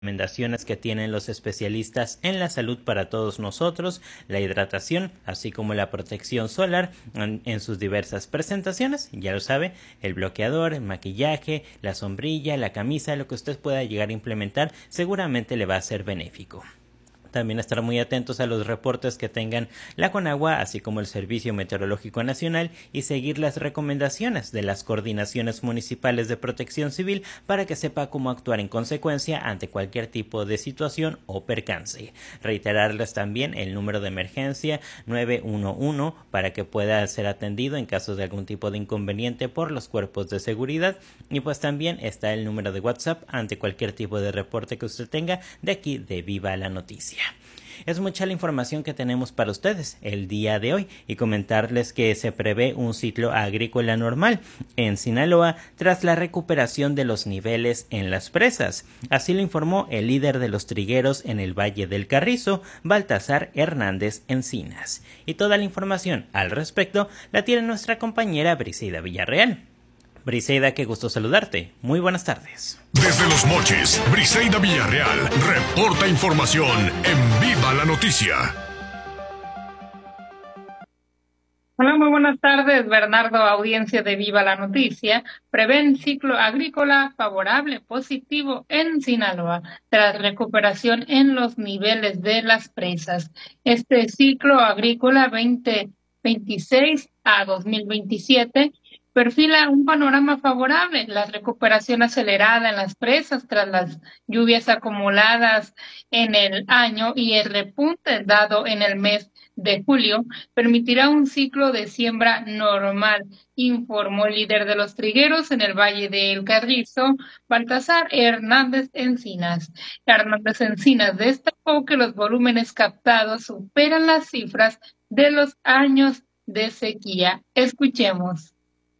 recomendaciones que tienen los especialistas en la salud para todos nosotros, la hidratación, así como la protección solar en sus diversas presentaciones. Ya lo sabe, el bloqueador, el maquillaje, la sombrilla, la camisa, lo que usted pueda llegar a implementar seguramente le va a ser benéfico. También estar muy atentos a los reportes que tengan la Conagua, así como el Servicio Meteorológico Nacional, y seguir las recomendaciones de las coordinaciones municipales de protección civil para que sepa cómo actuar en consecuencia ante cualquier tipo de situación o percance. Reiterarles también el número de emergencia 911 para que pueda ser atendido en caso de algún tipo de inconveniente por los cuerpos de seguridad, y pues también está el número de WhatsApp ante cualquier tipo de reporte que usted tenga de aquí de Viva la Noticia. Es mucha la información que tenemos para ustedes el día de hoy, y comentarles que se prevé un ciclo agrícola normal en Sinaloa tras la recuperación de los niveles en las presas. Así lo informó el líder de los trigueros en el Valle del Carrizo, Baltasar Hernández Encinas. Y toda la información al respecto la tiene nuestra compañera Briseida Villarreal. Briseida, qué gusto saludarte. Muy buenas tardes. Desde Los Mochis, Briseida Villarreal reporta información en Viva la Noticia. Hola, muy buenas tardes, Bernardo, audiencia de Viva la Noticia. Prevén ciclo agrícola favorable positivo en Sinaloa tras recuperación en los niveles de las presas. Este ciclo agrícola 2026 a 2027 perfila un panorama favorable, la recuperación acelerada en las presas tras las lluvias acumuladas en el año y el repunte dado en el mes de julio permitirá un ciclo de siembra normal, informó el líder de los trigueros en el Valle del Carrizo, Baltasar Hernández Encinas. Hernández Encinas destacó que los volúmenes captados superan las cifras de los años de sequía. Escuchemos.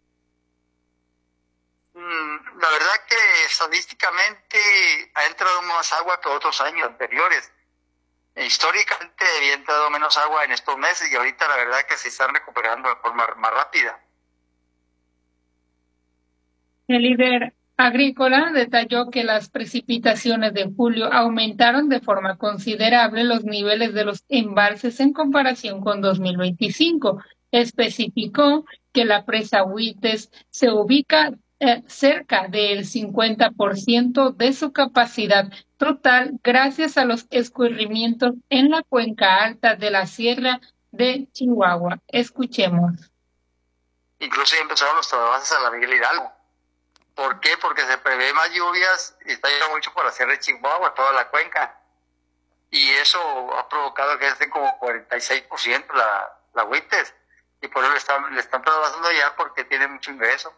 La verdad que estadísticamente ha entrado más agua que otros años anteriores. Históricamente había entrado menos agua en estos meses y ahorita la verdad que se están recuperando de forma más rápida. El líder agrícola detalló que las precipitaciones de julio aumentaron de forma considerable los niveles de los embalses en comparación con 2025. Especificó que la presa Huites se ubica cerca del 50% de su capacidad total gracias a los escurrimientos en la cuenca alta de la Sierra de Chihuahua. Escuchemos. Incluso ya empezaron los trabajos a la Miguel Hidalgo. ¿Por qué? Porque se prevé más lluvias y está yendo mucho por la Sierra de Chihuahua, toda la cuenca. Y eso ha provocado que esté como 46% la Huites. Y por eso le están trabajando ya porque tiene mucho ingreso.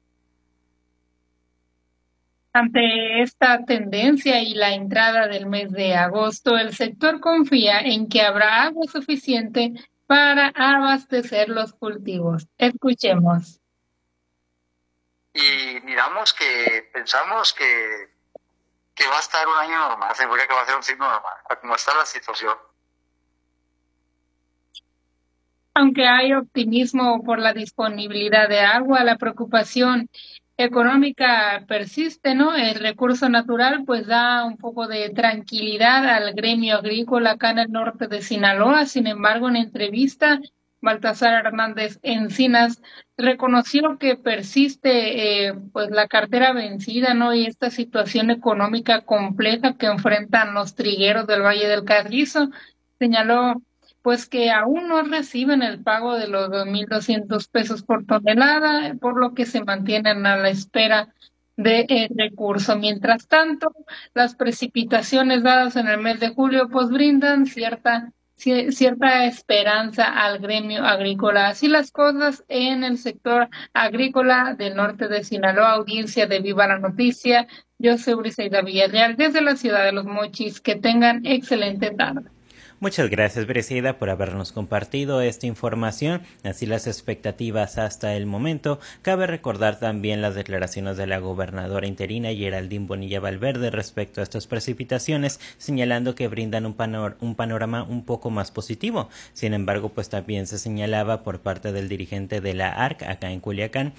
Ante esta tendencia y la entrada del mes de agosto, el sector confía en que habrá agua suficiente para abastecer los cultivos. Escuchemos. Y pensamos que va a estar un año normal, seguro que va a ser un ciclo normal, para cómo está la situación. Aunque hay optimismo por la disponibilidad de agua, la preocupación económica persiste, ¿no? El recurso natural pues da un poco de tranquilidad al gremio agrícola acá en el norte de Sinaloa. Sin embargo, en entrevista, Baltasar Hernández Encinas reconoció que persiste pues la cartera vencida, ¿no? Y esta situación económica compleja que enfrentan los trigueros del Valle del Carrizo. Señaló pues que aún no reciben el pago de los 2,200 pesos por tonelada, por lo que se mantienen a la espera de recurso. Mientras tanto, las precipitaciones dadas en el mes de julio pues brindan cierta esperanza al gremio agrícola. Así las cosas en el sector agrícola del norte de Sinaloa. Audiencia de Viva la Noticia. Yo soy Briseida Villarreal desde la ciudad de Los Mochis. Que tengan excelente tarde. Muchas gracias, Briseida, por habernos compartido esta información, así las expectativas hasta el momento. Cabe recordar también las declaraciones de la gobernadora interina Geraldine Bonilla Valverde respecto a estas precipitaciones, señalando que brindan un panorama un poco más positivo. Sin embargo, pues también se señalaba por parte del dirigente de la ARC acá en Culiacán,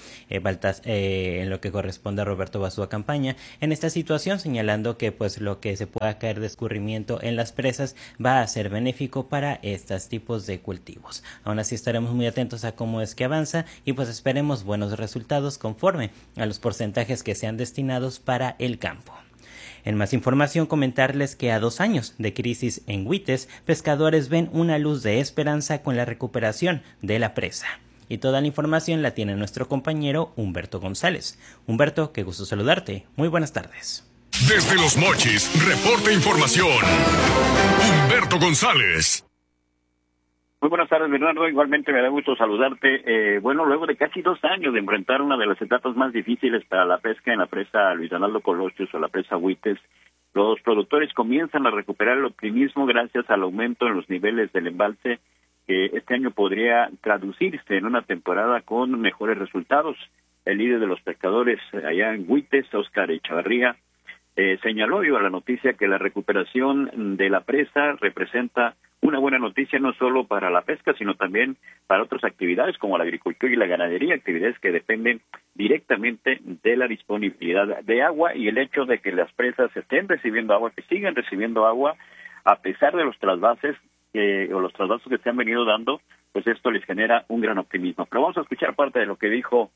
en lo que corresponde a Roberto Basúa Campaña, en esta situación, señalando que pues lo que se pueda caer de escurrimiento en las presas va a ser benéfico para estos tipos de cultivos. Aún así estaremos muy atentos a cómo es que avanza y pues esperemos buenos resultados conforme a los porcentajes que sean destinados para el campo. En más información, comentarles que a 2 años de crisis en Huites, pescadores ven una luz de esperanza con la recuperación de la presa. Y toda la información la tiene nuestro compañero Humberto González. Humberto, qué gusto saludarte. Muy buenas tardes. Desde Los Mochis, reporta información Humberto González. Muy buenas tardes, Bernardo. Igualmente me da gusto saludarte. Luego de casi 2 años de enfrentar una de las etapas más difíciles para la pesca en la presa Luis Donaldo Colosio o la presa Huites, los productores comienzan a recuperar el optimismo gracias al aumento en los niveles del embalse, que este año podría traducirse en una temporada con mejores resultados. El líder de los pescadores allá en Huites, Óscar Echavarría, señaló a la noticia que la recuperación de la presa representa una buena noticia no solo para la pesca, sino también para otras actividades como la agricultura y la ganadería, actividades que dependen directamente de la disponibilidad de agua y el hecho de que las presas estén recibiendo agua, que sigan recibiendo agua, a pesar de los trasvases o los trasvasos que se han venido dando, pues esto les genera un gran optimismo. Pero vamos a escuchar parte de lo que dijo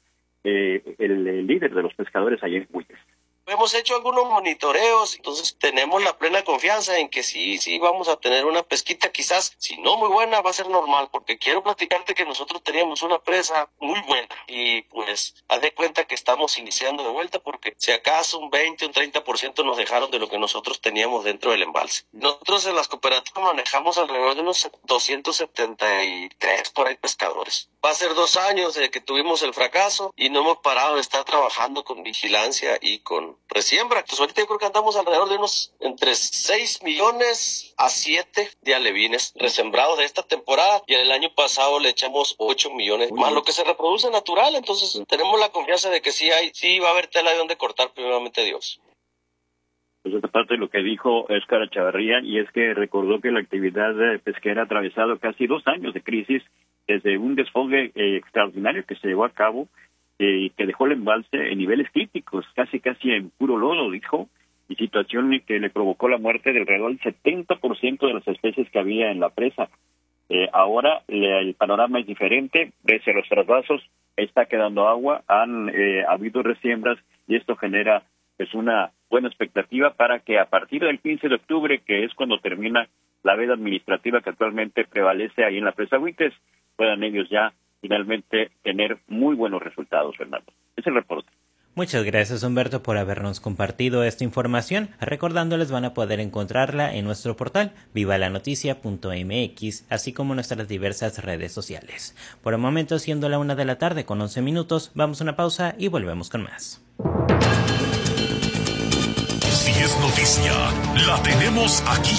el líder de los pescadores allá en Huites. Hemos hecho algunos monitoreos, entonces tenemos la plena confianza en que sí vamos a tener una pesquita, quizás, si no muy buena, va a ser normal, porque quiero platicarte que nosotros teníamos una presa muy buena y pues haz de cuenta que estamos iniciando de vuelta porque si acaso un 20, un 30% nos dejaron de lo que nosotros teníamos dentro del embalse. Nosotros en las cooperativas manejamos alrededor de unos 273 por ahí pescadores. Va a ser 2 años de que tuvimos el fracaso y no hemos parado de estar trabajando con vigilancia y con resiembra. Pues ahorita yo creo que andamos alrededor de unos entre 6 millones a 7 de alevines resembrados de esta temporada y en el año pasado le echamos 8 millones más lo que se reproduce natural. Entonces tenemos la confianza de que sí va a haber tela de donde cortar, primeramente Dios. Pues esta parte de lo que dijo Óscar Echavarría, y es que recordó que la actividad pesquera ha atravesado casi 2 años de crisis desde un desfogue extraordinario que se llevó a cabo y que dejó el embalse en niveles críticos, casi en puro lodo, dijo, y situación que le provocó la muerte de alrededor del 70% de las especies que había en la presa. Ahora el panorama es diferente, pese a los trasvasos, está quedando agua, han habido resiembras y esto genera pues una buena expectativa para que a partir del 15 de octubre, que es cuando termina la veda administrativa que actualmente prevalece ahí en la presa Huites, puedan ellos ya finalmente tener muy buenos resultados, Fernando. Es el reporte. Muchas gracias, Humberto, por habernos compartido esta información. Recordándoles, van a poder encontrarla en nuestro portal vivalanoticia.mx, así como en nuestras diversas redes sociales. Por el momento, siendo la 1:11 p.m, vamos a una pausa y volvemos con más. Si es noticia, la tenemos aquí.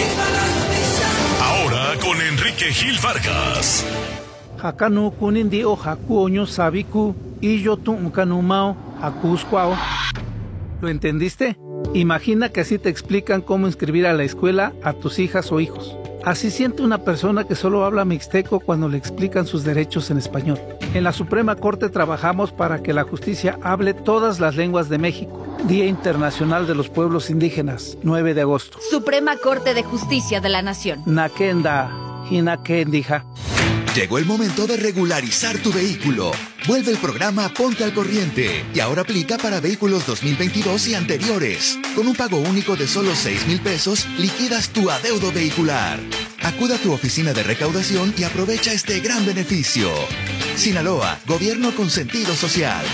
Ahora con Enrique Gil Vargas. Hakanu kunindi o hakuoño sabiku y yo tu unkanumao hakuscuao. ¿Lo entendiste? Imagina que así te explican cómo inscribir a la escuela a tus hijas o hijos. Así siente una persona que solo habla mixteco cuando le explican sus derechos en español. En la Suprema Corte trabajamos para que la justicia hable todas las lenguas de México. Día Internacional de los Pueblos Indígenas, 9 de agosto. Suprema Corte de Justicia de la Nación. Nakenda, hinakendija. Llegó el momento de regularizar tu vehículo. Vuelve el programa Ponte al Corriente y ahora aplica para vehículos 2022 y anteriores. Con un pago único de solo 6,000 pesos, liquidas tu adeudo vehicular. Acuda a tu oficina de recaudación y aprovecha este gran beneficio. Sinaloa, Gobierno con sentido social.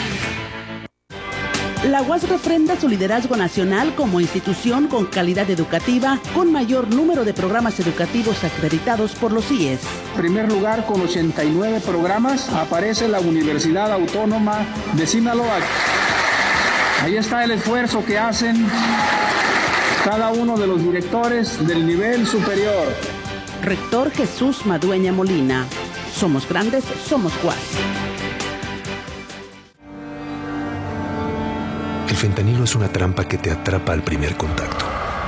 La UAS refrenda su liderazgo nacional como institución con calidad educativa, con mayor número de programas educativos acreditados por los CIES. En primer lugar, con 89 programas, aparece la Universidad Autónoma de Sinaloa. Ahí está el esfuerzo que hacen cada uno de los directores del nivel superior. Rector Jesús Madueña Molina. Somos grandes, somos UAS. El fentanilo es una trampa que te atrapa al primer contacto.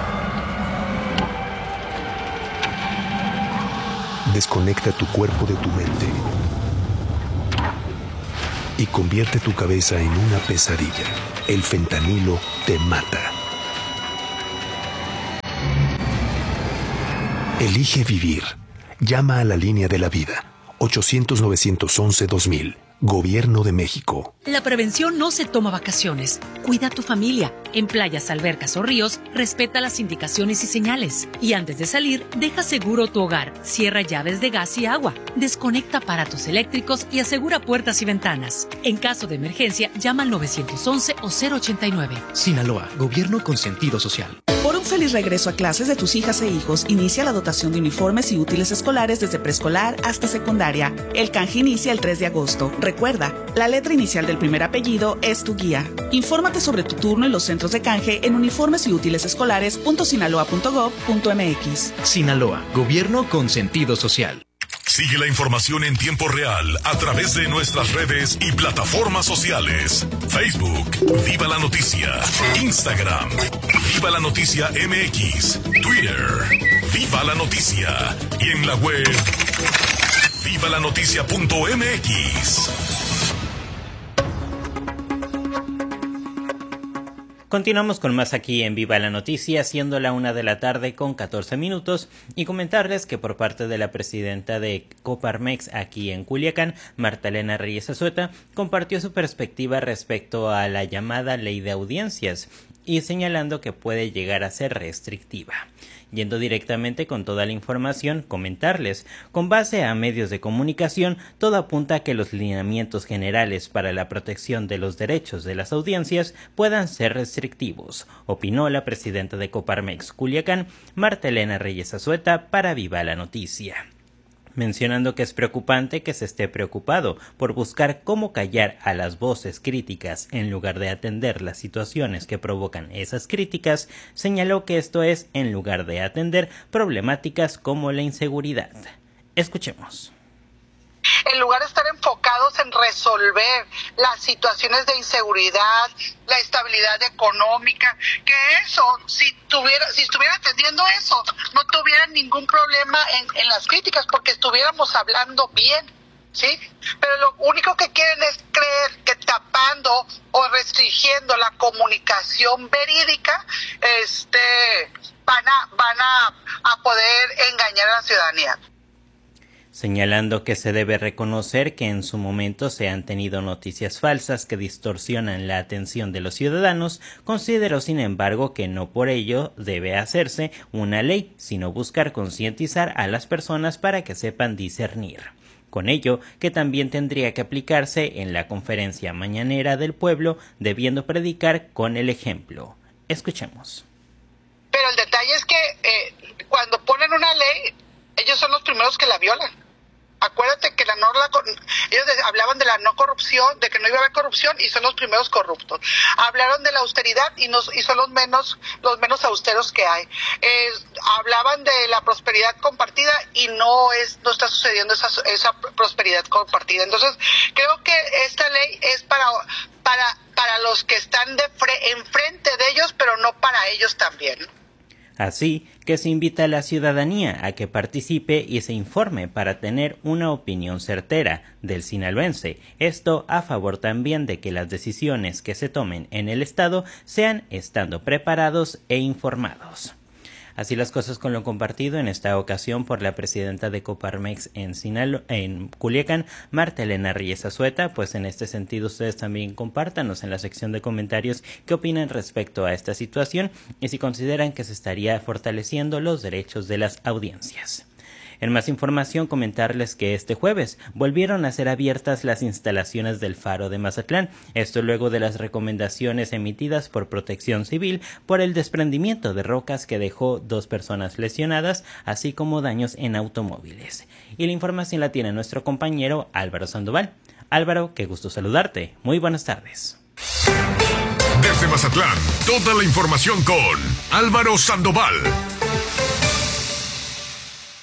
Desconecta tu cuerpo de tu mente y convierte tu cabeza en una pesadilla. El fentanilo te mata. Elige vivir. Llama a la línea de la vida. 800-911-2000. Gobierno de México. La prevención no se toma vacaciones. Cuida a tu familia. En playas, albercas o ríos, respeta las indicaciones y señales. Y antes de salir, deja seguro tu hogar. Cierra llaves de gas y agua. Desconecta aparatos eléctricos y asegura puertas y ventanas. En caso de emergencia, llama al 911 o 089. Sinaloa, gobierno con sentido social. Por un feliz regreso a clases de tus hijas e hijos, inicia la dotación de uniformes y útiles escolares desde preescolar hasta secundaria. El canje inicia el 3 de agosto. Recuerda, la letra inicial del primer apellido es tu guía. Infórmate sobre tu turno y los centros de canje en uniformes y útiles escolares.sinaloa.gov.mx. Sinaloa, gobierno con sentido social. Sigue la información en tiempo real a través de nuestras redes y plataformas sociales. Facebook, Viva la Noticia. Instagram, Viva la Noticia MX. Twitter, Viva la Noticia. Y en la web, vivalanoticia.mx. Continuamos con más aquí en Viva la Noticia, siendo la 1:00 con 14 minutos, y comentarles que por parte de la presidenta de Coparmex aquí en Culiacán, Marta Elena Reyes Azueta, compartió su perspectiva respecto a la llamada ley de audiencias y señalando que puede llegar a ser restrictiva. Yendo directamente con toda la información, comentarles, con base a medios de comunicación, todo apunta a que los lineamientos generales para la protección de los derechos de las audiencias puedan ser restrictivos, opinó la presidenta de Coparmex Culiacán, Marta Elena Reyes Azueta, para Viva la Noticia. Mencionando que es preocupante que se esté preocupado por buscar cómo callar a las voces críticas en lugar de atender las situaciones que provocan esas críticas, señaló que esto es en lugar de atender problemáticas como la inseguridad. Escuchemos. En lugar de estar enfocados en resolver las situaciones de inseguridad, la estabilidad económica, que eso, si estuviera atendiendo eso, no tuvieran ningún problema en las críticas, porque estuviéramos hablando bien, ¿sí? Pero lo único que quieren es creer que tapando o restringiendo la comunicación verídica, van a poder engañar a la ciudadanía. Señalando que se debe reconocer que en su momento se han tenido noticias falsas que distorsionan la atención de los ciudadanos, consideró sin embargo que no por ello debe hacerse una ley, sino buscar concientizar a las personas para que sepan discernir. Con ello, que también tendría que aplicarse en la conferencia mañanera del pueblo, debiendo predicar con el ejemplo. Escuchemos. Pero el detalle es que cuando ponen una ley, ellos son los primeros que la violan. Acuérdate que ellos hablaban de la no corrupción, de que no iba a haber corrupción, y son los primeros corruptos. Hablaron de la austeridad y son los menos austeros que hay. Hablaban de la prosperidad compartida y no está sucediendo esa prosperidad compartida. Entonces, creo que esta ley es para los que están enfrente de ellos, pero no para ellos también. Así que se invita a la ciudadanía a que participe y se informe para tener una opinión certera del sinaloense. Esto a favor también de que las decisiones que se tomen en el Estado sean estando preparados e informados. Así las cosas con lo compartido en esta ocasión por la presidenta de Coparmex en Culiacán, Marta Elena Reyes Azueta. Pues en este sentido ustedes también compártanos en la sección de comentarios qué opinan respecto a esta situación y si consideran que se estaría fortaleciendo los derechos de las audiencias. En más información, comentarles que este jueves volvieron a ser abiertas las instalaciones del Faro de Mazatlán, esto luego de las recomendaciones emitidas por Protección Civil por el desprendimiento de rocas que dejó 2 personas lesionadas, así como daños en automóviles. Y la información la tiene nuestro compañero Álvaro Sandoval. Álvaro, qué gusto saludarte. Muy buenas tardes. Desde Mazatlán, toda la información con Álvaro Sandoval.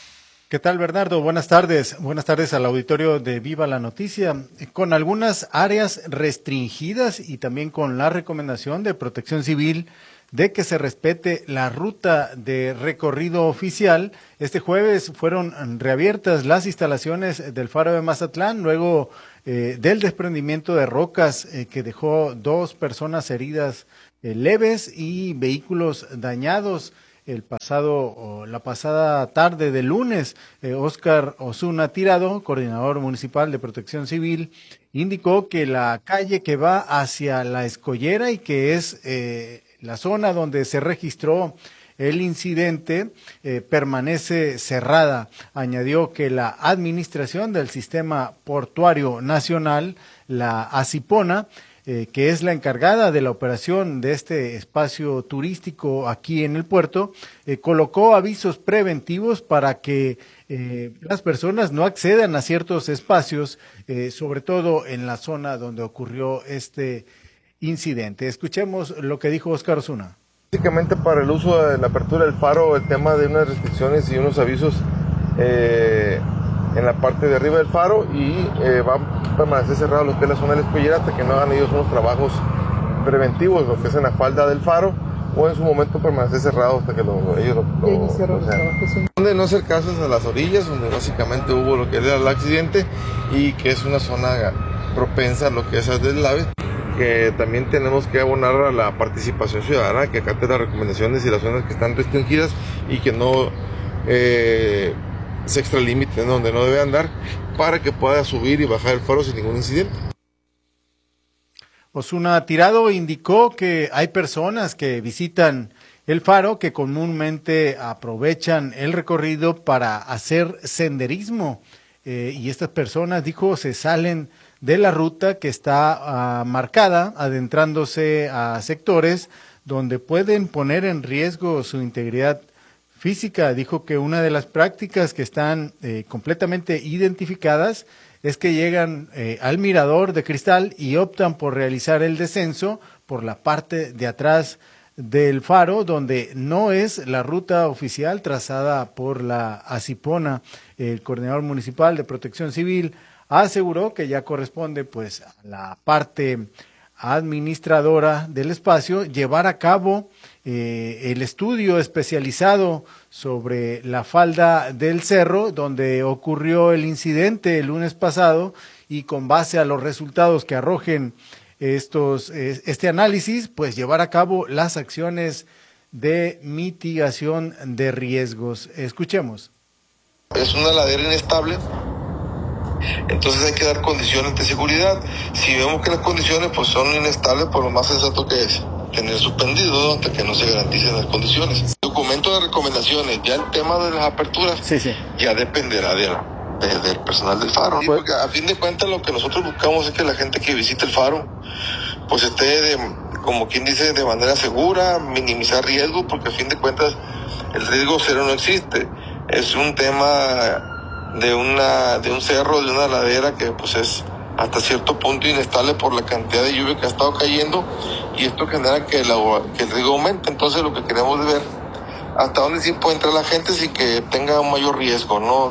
¿Qué tal, Bernardo? Buenas tardes. Buenas tardes al auditorio de Viva la Noticia. Con algunas áreas restringidas y también con la recomendación de Protección Civil de que se respete la ruta de recorrido oficial, este jueves fueron reabiertas las instalaciones del Faro de Mazatlán luego del desprendimiento de rocas que dejó 2 personas heridas leves y vehículos dañados. La pasada tarde del lunes, Óscar Osuna Tirado, coordinador municipal de Protección Civil, indicó que la calle que va hacia la Escollera y que es la zona donde se registró el incidente permanece cerrada. Añadió que la administración del Sistema Portuario Nacional, la ASIPONA, que es la encargada de la operación de este espacio turístico aquí en el puerto, colocó avisos preventivos para que las personas no accedan a ciertos espacios, sobre todo en la zona donde ocurrió este incidente. Escuchemos lo que dijo Óscar Osuna. Básicamente para el uso de la apertura del faro, el tema de unas restricciones y unos avisos en la parte de arriba del faro y va a permanecer cerrado lo que es la zona de la Escollera hasta que no hagan ellos unos trabajos preventivos, lo que es en la falda del faro, o en su momento permanecer cerrado hasta que ellos lo sean. Donde no hacer casos a las orillas, donde básicamente hubo lo que era el accidente y que es una zona propensa a lo que es el deslave, que también tenemos que abonar a la participación ciudadana, que acate las recomendaciones y las zonas que están restringidas y que no se extralimiten donde no debe andar para que pueda subir y bajar el faro sin ningún incidente. Osuna Tirado indicó que hay personas que visitan el faro que comúnmente aprovechan el recorrido para hacer senderismo y estas personas, dijo, se salen de la ruta que está marcada, adentrándose a sectores donde pueden poner en riesgo su integridad física. Dijo que una de las prácticas que están completamente identificadas es que llegan al mirador de cristal y optan por realizar el descenso por la parte de atrás del faro, donde no es la ruta oficial trazada por la ASIPONA. El coordinador municipal de Protección Civil aseguró que ya corresponde pues a la parte administradora del espacio llevar a cabo el estudio especializado sobre la falda del cerro donde ocurrió el incidente el lunes pasado y con base a los resultados que arrojen este análisis, pues llevar a cabo las acciones de mitigación de riesgos. Escuchemos. Es una ladera inestable, entonces hay que dar condiciones de seguridad. Si vemos que las condiciones pues son inestables, pues lo más sensato que es tener suspendido hasta que no se garanticen las condiciones. Documento de recomendaciones, ya el tema de las aperturas ya dependerá del personal del faro. Porque a fin de cuentas lo que nosotros buscamos es que la gente que visite el faro pues esté, como quien dice, de manera segura, minimizar riesgos, porque a fin de cuentas el riesgo cero no existe. Es un tema de un cerro, de una ladera que pues es hasta cierto punto inestable por la cantidad de lluvia que ha estado cayendo y esto genera que el riesgo aumente. Entonces lo que queremos ver hasta dónde sí puede entrar la gente sin que tenga un mayor riesgo, ¿no?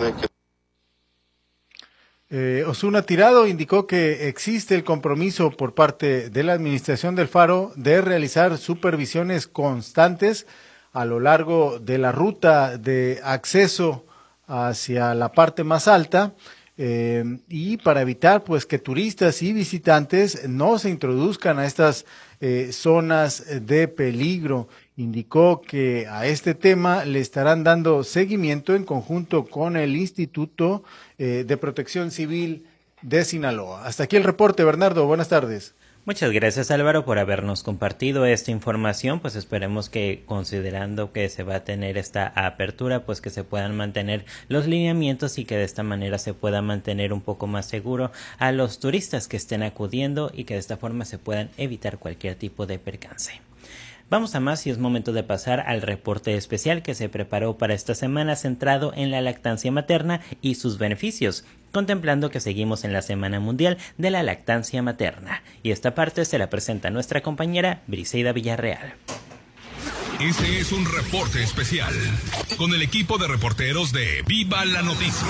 Osuna Tirado indicó que existe el compromiso por parte de la administración del faro de realizar supervisiones constantes a lo largo de la ruta de acceso hacia la parte más alta y para evitar pues que turistas y visitantes no se introduzcan a estas zonas de peligro. Indicó que a este tema le estarán dando seguimiento en conjunto con el Instituto de Protección Civil de Sinaloa. Hasta aquí el reporte, Bernardo. Buenas tardes. Muchas gracias, Álvaro, por habernos compartido esta información. Pues esperemos que, considerando que se va a tener esta apertura, pues que se puedan mantener los lineamientos y que de esta manera se pueda mantener un poco más seguro a los turistas que estén acudiendo y que de esta forma se puedan evitar cualquier tipo de percance. Vamos a más y es momento de pasar al reporte especial que se preparó para esta semana centrado en la lactancia materna y sus beneficios, contemplando que seguimos en la Semana Mundial de la Lactancia Materna. Y esta parte se la presenta nuestra compañera Briseida Villarreal. Este es un reporte especial con el equipo de reporteros de Viva la Noticia.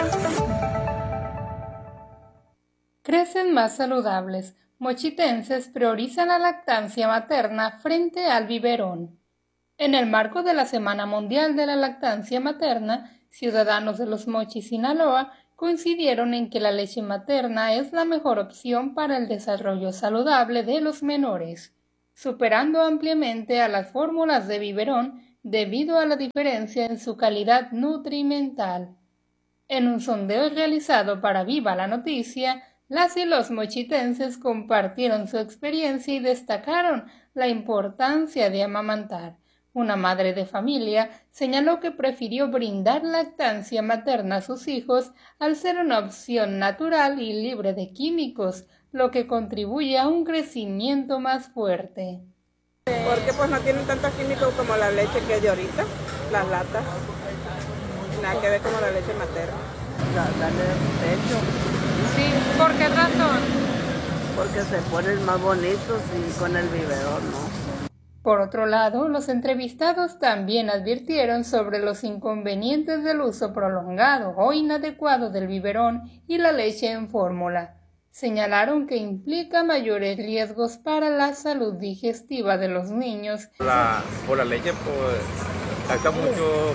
Crecen más saludables. Mochitenses priorizan la lactancia materna frente al biberón. En el marco de la Semana Mundial de la Lactancia Materna, ciudadanos de Los Mochis, Sinaloa, coincidieron en que la leche materna es la mejor opción para el desarrollo saludable de los menores, superando ampliamente a las fórmulas de biberón debido a la diferencia en su calidad nutrimental. En un sondeo realizado para Viva la Noticia, las y los mochitenses compartieron su experiencia y destacaron la importancia de amamantar. Una madre de familia señaló que prefirió brindar lactancia materna a sus hijos al ser una opción natural y libre de químicos, lo que contribuye a un crecimiento más fuerte. Porque pues no tienen tanto químico como la leche que hay de ahorita, las latas, nada que ver como la leche materna. Darle pecho. Sí, ¿por qué razón? Porque se ponen más bonitos y con el biberón, ¿no? Por otro lado, los entrevistados también advirtieron sobre los inconvenientes del uso prolongado o inadecuado del biberón y la leche en fórmula. Señalaron que implica mayores riesgos para la salud digestiva de los niños. Por la leche, pues, está mucho,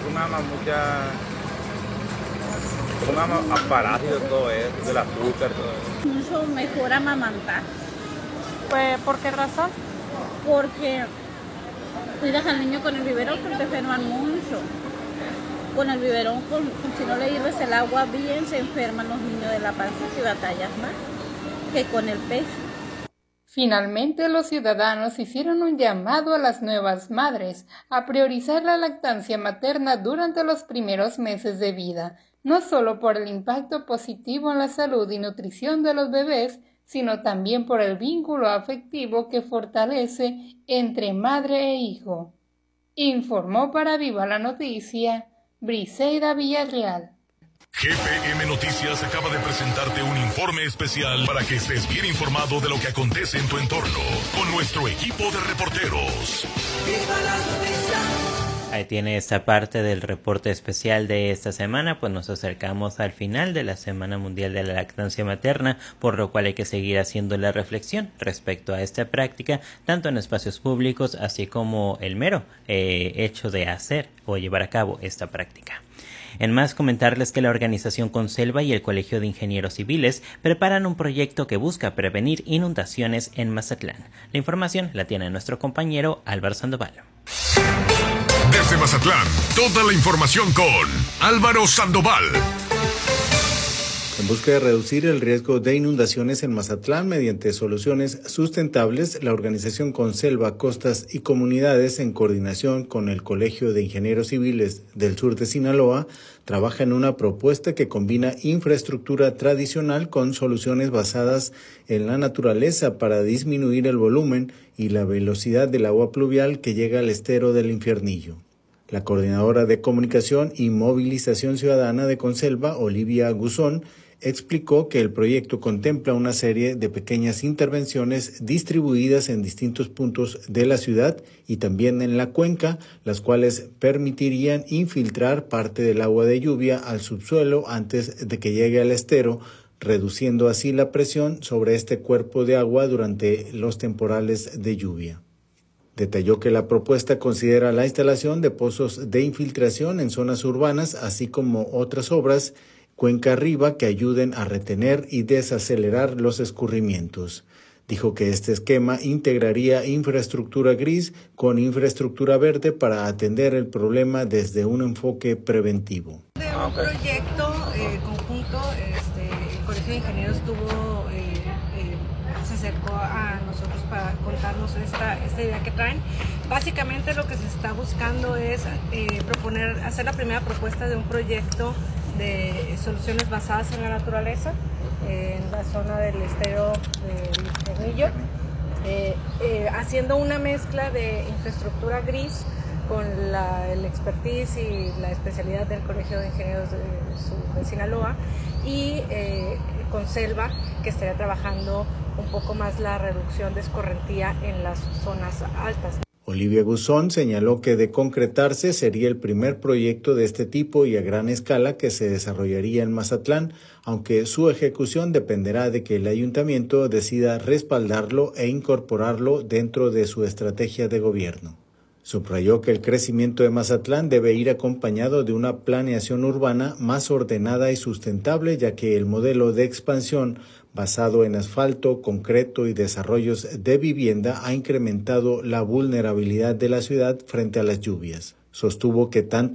parásitos, todo eso, del azúcar, todo eso. Mucho mejor amamantar. Pues, ¿por qué razón? Porque cuidas al niño con el biberón, pero te enferman mucho. Con el biberón, si no le hierves el agua bien, se enferman los niños de la pancita y batallas más que con el pecho. Finalmente, los ciudadanos hicieron un llamado a las nuevas madres a priorizar la lactancia materna durante los primeros meses de vida, no solo por el impacto positivo en la salud y nutrición de los bebés, sino también por el vínculo afectivo que fortalece entre madre e hijo. Informó para Viva la Noticia, Briseida Villarreal. GPM Noticias acaba de presentarte un informe especial para que estés bien informado de lo que acontece en tu entorno con nuestro equipo de reporteros. ¡Viva la noticia! Ahí tiene esta parte del reporte especial de esta semana, pues nos acercamos al final de la Semana Mundial de la Lactancia Materna, por lo cual hay que seguir haciendo la reflexión respecto a esta práctica, tanto en espacios públicos, así como el mero hecho de hacer o llevar a cabo esta práctica. En más, comentarles que la organización Conselva y el Colegio de Ingenieros Civiles preparan un proyecto que busca prevenir inundaciones en Mazatlán. La información la tiene nuestro compañero Álvaro Sandoval. Desde Mazatlán, toda la información con Álvaro Sandoval. En busca de reducir el riesgo de inundaciones en Mazatlán mediante soluciones sustentables, la organización Conselva Costas y Comunidades, en coordinación con el Colegio de Ingenieros Civiles del Sur de Sinaloa, trabaja en una propuesta que combina infraestructura tradicional con soluciones basadas en la naturaleza para disminuir el volumen y la velocidad del agua pluvial que llega al estero del Infiernillo. La coordinadora de Comunicación y Movilización Ciudadana de Conselva, Olivia Guzón, explicó que el proyecto contempla una serie de pequeñas intervenciones distribuidas en distintos puntos de la ciudad y también en la cuenca, las cuales permitirían infiltrar parte del agua de lluvia al subsuelo antes de que llegue al estero, reduciendo así la presión sobre este cuerpo de agua durante los temporales de lluvia. Detalló que la propuesta considera la instalación de pozos de infiltración en zonas urbanas, así como otras obras cuenca arriba que ayuden a retener y desacelerar los escurrimientos. Dijo que este esquema integraría infraestructura gris con infraestructura verde para atender el problema desde un enfoque preventivo. De un proyecto conjunto, el Colegio de Ingenieros se acercó a nosotros para contarnos esta idea que traen. Básicamente lo que se está buscando es hacer la primera propuesta de un proyecto de soluciones basadas en la naturaleza en la zona del estero del Infiernillo, haciendo una mezcla de infraestructura gris con el expertise y la especialidad del Colegio de Ingenieros de Sinaloa y Conselva, que estaría trabajando un poco más la reducción de escorrentía en las zonas altas. Olivia Guzón señaló que de concretarse sería el primer proyecto de este tipo y a gran escala que se desarrollaría en Mazatlán, aunque su ejecución dependerá de que el ayuntamiento decida respaldarlo e incorporarlo dentro de su estrategia de gobierno. Subrayó que el crecimiento de Mazatlán debe ir acompañado de una planeación urbana más ordenada y sustentable, ya que el modelo de expansión basado en asfalto, concreto y desarrollos de vivienda ha incrementado la vulnerabilidad de la ciudad frente a las lluvias. Sostuvo que tanto